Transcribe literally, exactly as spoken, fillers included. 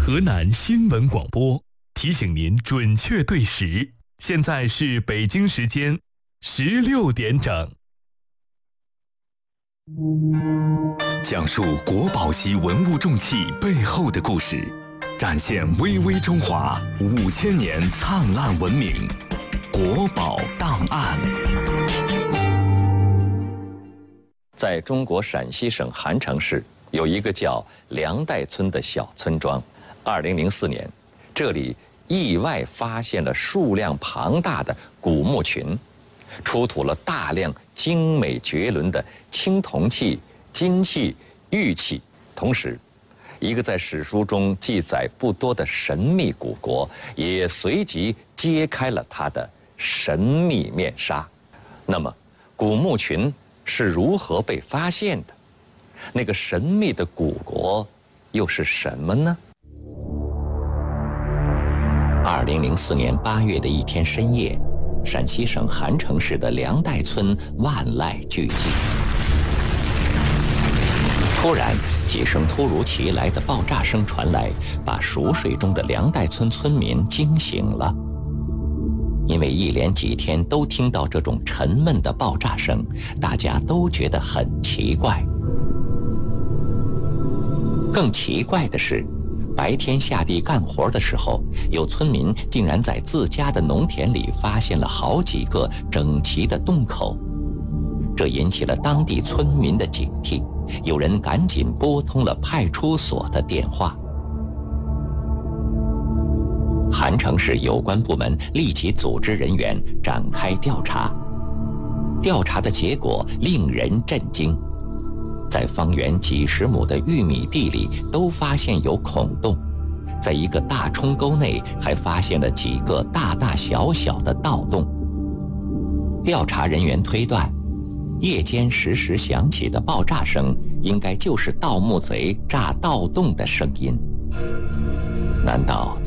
河南新闻广播提醒您准确对时，现在是北京时间十六点整。 讲述国宝级文物重器背后的故事，展现巍巍中华五千年灿烂文明。国宝档案。 在中国陕西省韩城市有一个叫梁代村的小村庄。二零零四年，这里意外发现了数量庞大的古墓群，出土了大量精美绝伦的青铜器、金器、玉器。同时，一个在史书中记载不多的神秘古国也随即揭开了它的神秘面纱。那么，古墓群是如何被发现的？那个神秘的古国又是什么呢？二零零四年八月的一天深夜，陕西省韩城市的梁代村万籁俱寂。突然，几声突如其来的爆炸声传来，把熟睡中的梁代村村民惊醒了。因为一连几天都听到这种沉闷的爆炸声，大家都觉得很奇怪。更奇怪的是，白天下地干活的时候，有村民竟然在自家的农田里发现了好几个整齐的洞口，这引起了当地村民的警惕，有人赶紧拨通了派出所的电话。韩城市有关部门立即组织人员展开调查，调查的结果令人震惊。在方圆几十亩的玉米地里都发现有孔洞，在一个大冲沟内还发现了几个大大小小的盗洞。调查人员推断，夜间时时响起的爆炸声应该就是盗墓贼炸盗洞的声音。难道